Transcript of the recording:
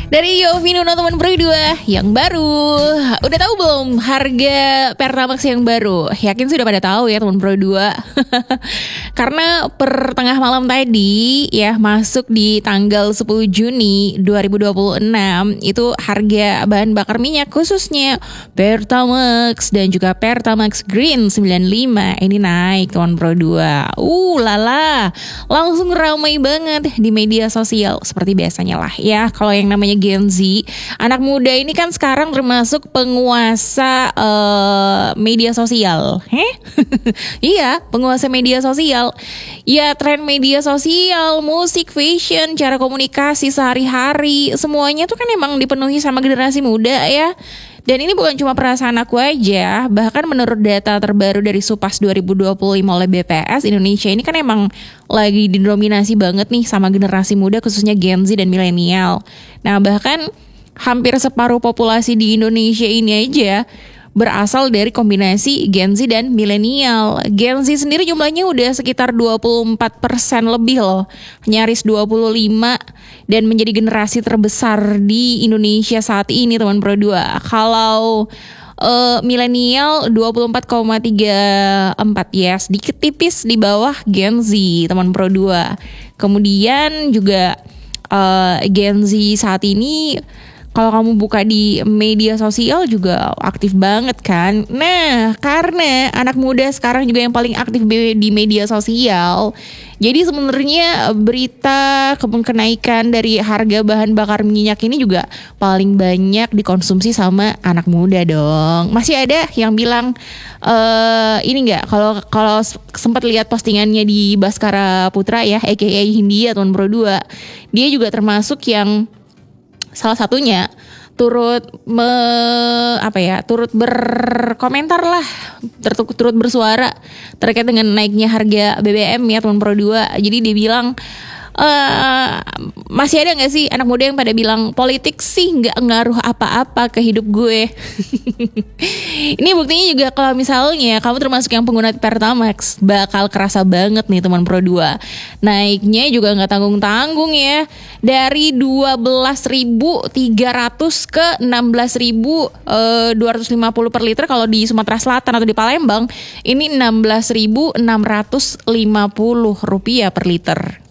Dari Yovino teman Pro 2 yang baru. Udah tahu belum harga Pertamax yang baru? Yakin sudah pada tahu ya teman Pro 2. Karena per tengah malam tadi ya, masuk di tanggal 10 Juni 2026, itu harga bahan bakar minyak khususnya Pertamax dan juga Pertamax Green 95 ini naik teman Pro 2. Lala, langsung ramai banget di media sosial seperti biasanya lah ya. Kalau yang namanya Gen Z, anak muda ini kan sekarang termasuk penguasa media sosial. Iya, penguasa media sosial. Ya, tren media sosial, musik, fashion, cara komunikasi sehari-hari, semuanya tuh kan emang dipenuhi sama generasi muda ya. Dan ini bukan cuma perasaan aku aja, bahkan menurut data terbaru dari Supas 2025 oleh BPS, Indonesia ini kan emang lagi didominasi banget nih sama generasi muda, khususnya Gen Z dan milenial. Nah, bahkan hampir separuh populasi di Indonesia ini aja berasal dari kombinasi Gen Z dan milenial. Gen Z sendiri jumlahnya udah sekitar 24% lebih loh, nyaris 25, dan menjadi generasi terbesar di Indonesia saat ini teman Pro 2. Kalau milenial 24,34, ya sedikit tipis di bawah Gen Z teman Pro 2. Kemudian juga Gen Z saat ini, kalau kamu buka di media sosial juga aktif banget kan. Nah, karena anak muda sekarang juga yang paling aktif di media sosial, jadi sebenarnya berita kenaikan dari harga bahan bakar minyak ini juga paling banyak dikonsumsi sama anak muda dong. Masih ada yang bilang ini nggak, kalau sempat lihat postingannya di Baskara Putra ya, aka Hindia teman Pro 2, dia juga termasuk yang salah satunya turut berkomentar lah, turut bersuara terkait dengan naiknya harga BBM ya teman Pro 2. Jadi dia bilang, masih ada gak sih anak muda yang pada bilang politik sih gak ngaruh apa-apa ke hidup gue. Ini buktinya juga kalau misalnya kamu termasuk yang pengguna Pertamax, bakal kerasa banget nih teman Pro 2. Naiknya juga gak tanggung-tanggung ya, dari 12.300 ke 16.250 per liter kalau di Sumatera Selatan atau di Palembang. Ini 16.650 rupiah per liter.